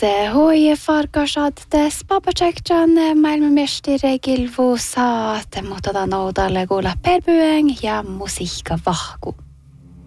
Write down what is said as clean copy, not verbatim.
Hoi farkasat tässä Papacekjan maailmanmestari kilvusaat, mutta noudalle kuulla perbyön ja musiikka vahku.